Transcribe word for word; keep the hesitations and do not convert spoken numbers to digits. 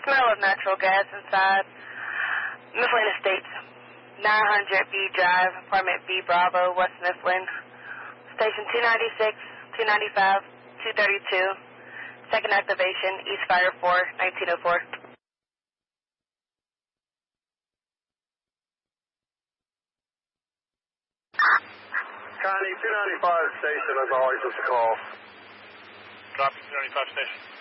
Smell of natural gas inside Mifflin Estates, nine hundred B Drive, apartment B Bravo, West Mifflin. Station two ninety-six, two ninety-five, two thirty-two. Second activation, East Fire four, nineteen oh four. Connie, two ninety-five station, as always, just a call. Copy, two ninety-five station.